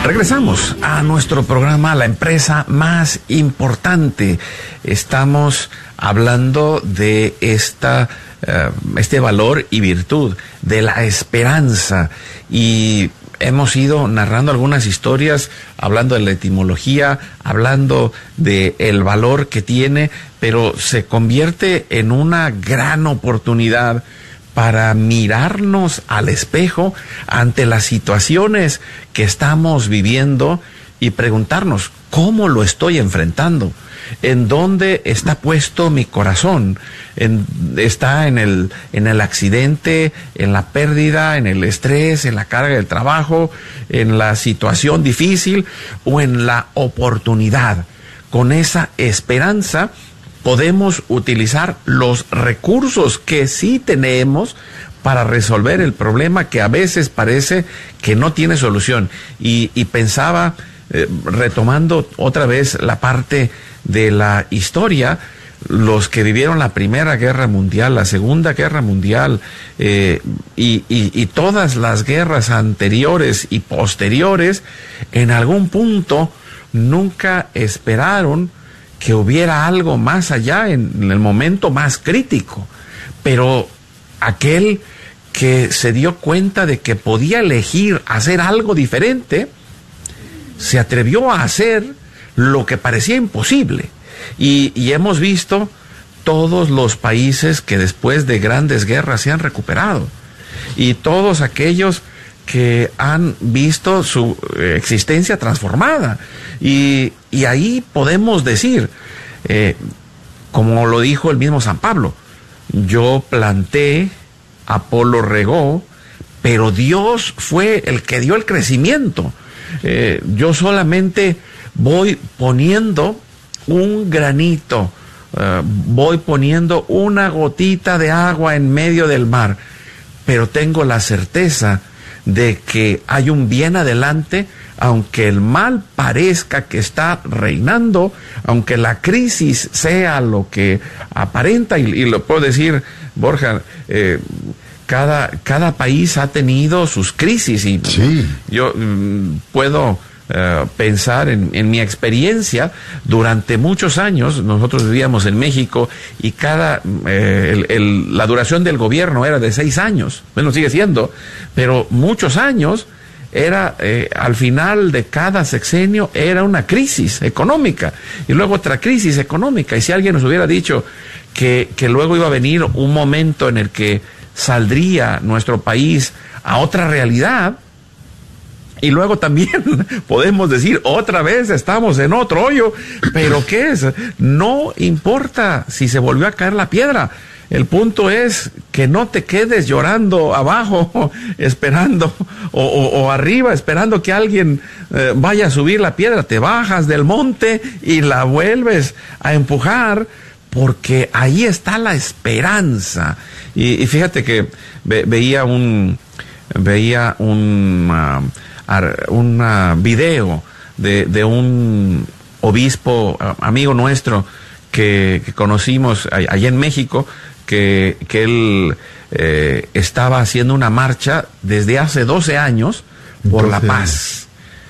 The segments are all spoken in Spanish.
Regresamos a nuestro programa La Empresa Más Importante. Estamos hablando de este valor y virtud de la esperanza, y hemos ido narrando algunas historias, hablando de la etimología, hablando de el valor que tiene, pero se convierte en una gran oportunidad para mirarnos al espejo ante las situaciones que estamos viviendo y preguntarnos, ¿cómo lo estoy enfrentando? ¿En dónde está puesto mi corazón? ¿Está en el accidente, en la pérdida, en el estrés, en la carga del trabajo, en la situación difícil o en la oportunidad? Con esa esperanza podemos utilizar los recursos que sí tenemos para resolver el problema que a veces parece que no tiene solución. Y pensaba, retomando otra vez la parte de la historia, los que vivieron la Primera Guerra Mundial, la Segunda Guerra Mundial, y todas las guerras anteriores y posteriores, en algún punto nunca esperaron que hubiera algo más allá en el momento más crítico. Pero aquel que se dio cuenta de que podía elegir hacer algo diferente, se atrevió a hacer lo que parecía imposible. Y hemos visto todos los países que después de grandes guerras se han recuperado, y todos aquellos que han visto su existencia transformada. Y ahí podemos decir, como lo dijo el mismo San Pablo, yo planté, Apolo regó, pero Dios fue el que dio el crecimiento. Yo solamente voy poniendo un granito, voy poniendo una gotita de agua en medio del mar, pero tengo la certeza de que hay un bien adelante, aunque el mal parezca que está reinando, aunque la crisis sea lo que aparenta, y lo puedo decir, Borja, cada país ha tenido sus crisis, y sí, yo puedo pensar en mi experiencia. Durante muchos años nosotros vivíamos en México, y la duración del gobierno era de 6 años, bueno, sigue siendo, pero muchos años era, al final de cada sexenio era una crisis económica, y luego otra crisis económica. Y si alguien nos hubiera dicho que luego iba a venir un momento en el que saldría nuestro país a otra realidad, y luego también podemos decir otra vez estamos en otro hoyo, pero ¿qué es? No importa si se volvió a caer la piedra. El punto es que no te quedes llorando abajo esperando, o arriba esperando que alguien vaya a subir la piedra. Te bajas del monte y la vuelves a empujar, porque ahí está la esperanza. Y fíjate que veía un video de un obispo amigo nuestro que conocimos allá en México, que él estaba haciendo una marcha desde hace 12 años por la paz.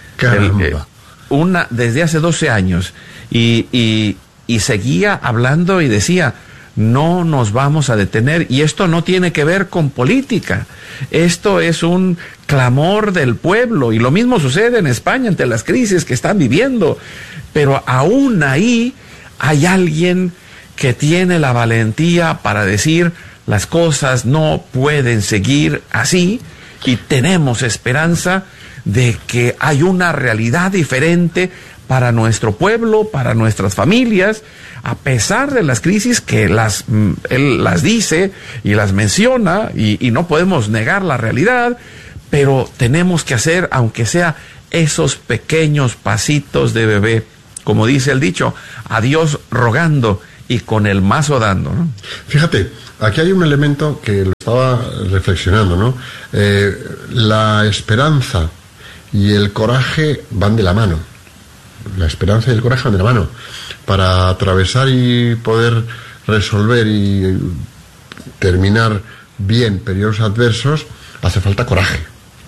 Desde hace 12 años. Y seguía hablando y decía, no nos vamos a detener. Y esto no tiene que ver con política. Esto es un clamor del pueblo. Y lo mismo sucede en España ante las crisis que están viviendo. Pero aún ahí hay alguien que tiene la valentía para decir, las cosas no pueden seguir así, y tenemos esperanza de que hay una realidad diferente para nuestro pueblo, para nuestras familias, a pesar de las crisis que él las dice y las menciona, y no podemos negar la realidad, pero tenemos que hacer, aunque sea esos pequeños pasitos de bebé, como dice el dicho, a Dios rogando y con el mazo dando, ¿no? Fíjate, aquí hay un elemento que lo estaba reflexionando, ¿no? La esperanza y el coraje van de la mano. La esperanza y el coraje van de la mano. Para atravesar y poder resolver y terminar bien periodos adversos, hace falta coraje.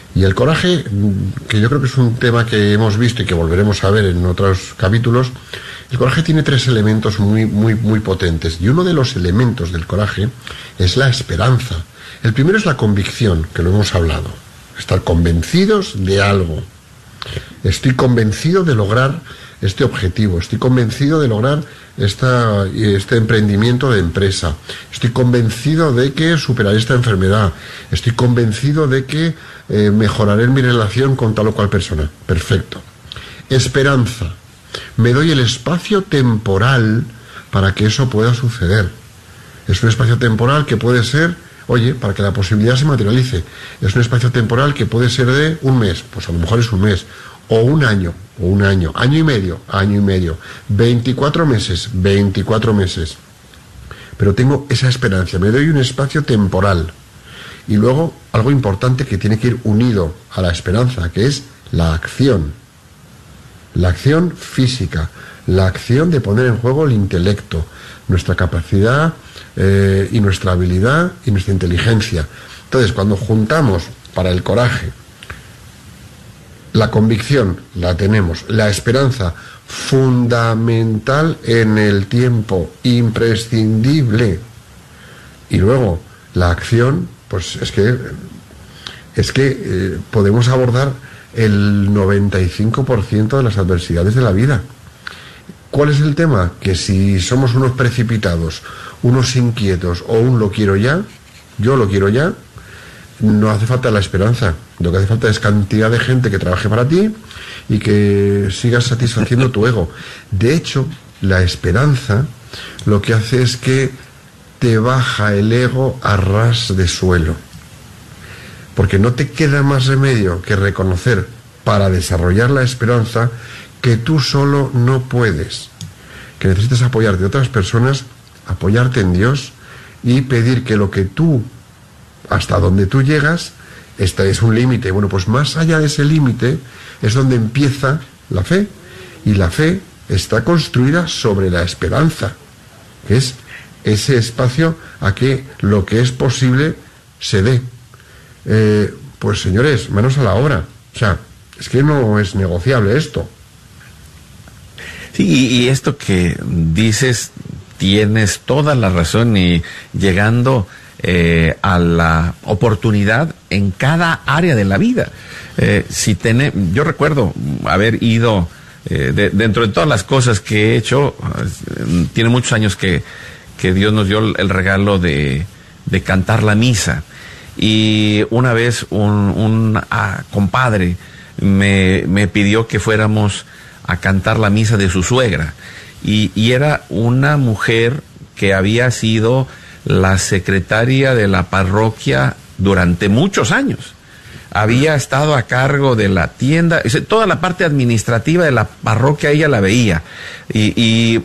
Y el coraje, que yo creo que es un tema que hemos visto y que volveremos a ver en otros capítulos, el coraje tiene 3 elementos muy potentes. Y uno de los elementos del coraje es la esperanza. El primero es la convicción, que lo hemos hablado. Estar convencidos de algo. Estoy convencido de lograr este objetivo. Estoy convencido de lograr este emprendimiento de empresa. Estoy convencido de que superaré esta enfermedad. Estoy convencido de que mejoraré mi relación con tal o cual persona. Perfecto. Esperanza. Me doy el espacio temporal para que eso pueda suceder. Es un espacio temporal que puede ser, para que la posibilidad se materialice. Es un espacio temporal que puede ser de un mes, pues a lo mejor es un mes, o un año, año y medio, 24 meses. Pero tengo esa esperanza, me doy un espacio temporal. Y luego, algo importante que tiene que ir unido a la esperanza, que es la acción. La acción física, la acción de poner en juego el intelecto, nuestra capacidad y nuestra habilidad y nuestra inteligencia. Entonces, cuando juntamos para el coraje, la convicción la tenemos, la esperanza fundamental en el tiempo, imprescindible, y luego la acción, pues es que podemos abordar el 95% de las adversidades de la vida. ¿Cuál es el tema? Que si somos unos precipitados, unos inquietos o un lo quiero ya, yo lo quiero ya, no hace falta la esperanza. Lo que hace falta es cantidad de gente que trabaje para ti y que sigas satisfaciendo tu ego. De hecho, la esperanza lo que hace es que te baja el ego a ras de suelo. Porque no te queda más remedio que reconocer, para desarrollar la esperanza, que tú solo no puedes, que necesitas apoyarte de otras personas, apoyarte en Dios y pedir que lo que tú, hasta donde tú llegas, este es un límite. Bueno, pues más allá de ese límite es donde empieza la fe, y la fe está construida sobre la esperanza, que es ese espacio a que lo que es posible se dé. Pues señores, manos a la obra. O sea, es que no es negociable esto. Sí, y esto que dices, tienes toda la razón, y llegando a la oportunidad en cada área de la vida. Yo recuerdo haber ido, dentro de todas las cosas que he hecho, tiene muchos años que Dios nos dio el regalo de cantar la misa. Y una vez un compadre me pidió que fuéramos a cantar la misa de su suegra, y era una mujer que había sido la secretaria de la parroquia durante muchos años. Había estado a cargo de la tienda, toda la parte administrativa de la parroquia ella la veía, y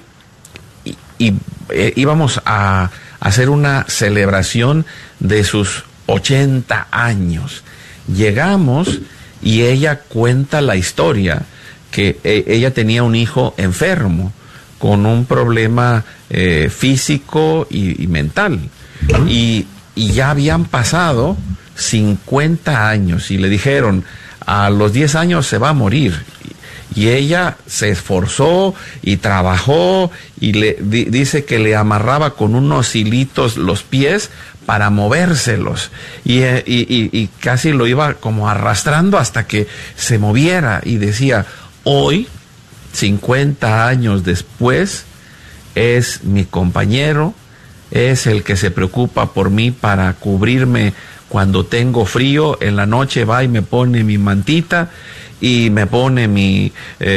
íbamos a hacer una celebración de sus 80 años. Llegamos y ella cuenta la historia que ella tenía un hijo enfermo con un problema físico y mental, y ya habían pasado 50 años y le dijeron, a los 10 años se va a morir. Y ella se esforzó y trabajó, y dice que le amarraba con unos hilitos los pies para movérselos, y casi lo iba como arrastrando hasta que se moviera, y decía, hoy, 50 años después, es mi compañero, es el que se preocupa por mí para cubrirme cuando tengo frío. En la noche va y me pone mi mantita y me pone mi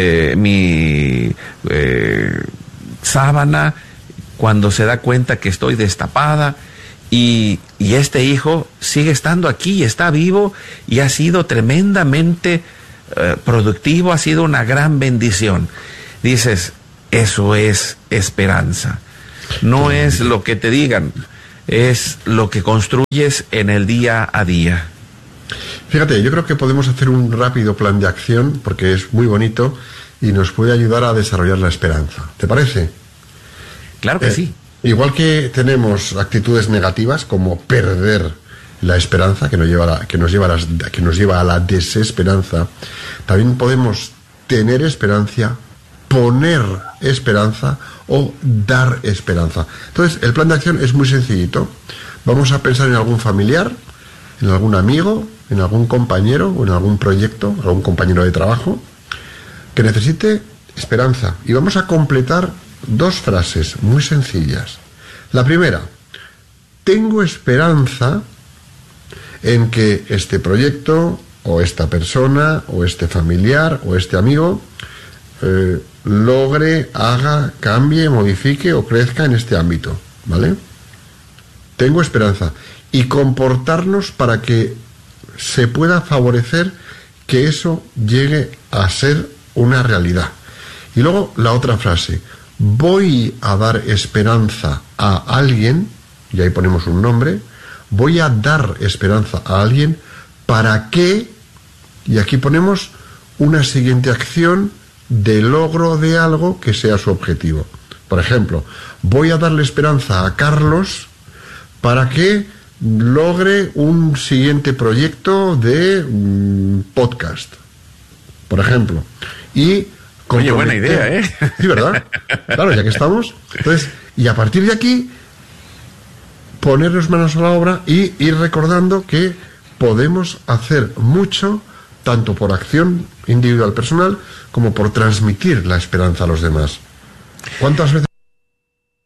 sábana cuando se da cuenta que estoy destapada. Y este hijo sigue estando aquí, está vivo, y ha sido tremendamente productivo, ha sido una gran bendición. Dices, eso es esperanza. No es lo que te digan, es lo que construyes en el día a día. Fíjate, yo creo que podemos hacer un rápido plan de acción, porque es muy bonito y nos puede ayudar a desarrollar la esperanza. ¿Te parece? Claro que sí. Igual que tenemos actitudes negativas como perder la esperanza, que nos lleva a la desesperanza, también podemos tener esperanza, poner esperanza o dar esperanza. Entonces, el plan de acción es muy sencillito. Vamos a pensar en algún familiar, en algún amigo, en algún compañero o en algún proyecto, algún compañero de trabajo que necesite esperanza. Y vamos a completar 2 frases muy sencillas. La primera: tengo esperanza en que este proyecto, o esta persona, o este familiar, o este amigo, logre, haga, cambie, modifique o crezca en este ámbito, ¿vale? Tengo esperanza. Y comportarnos para que se pueda favorecer que eso llegue a ser una realidad. Y luego la otra frase: voy a dar esperanza a alguien, y ahí ponemos un nombre, voy a dar esperanza a alguien para que, y aquí ponemos una siguiente acción de logro de algo que sea su objetivo. Por ejemplo, voy a darle esperanza a Carlos para que logre un siguiente proyecto de podcast, por ejemplo. Y oye, buena idea, ¿eh? Sí, ¿verdad? Claro, ya que estamos. Entonces, y a partir de aquí, ponernos manos a la obra y ir recordando que podemos hacer mucho, tanto por acción individual personal como por transmitir la esperanza a los demás. ¿Cuántas veces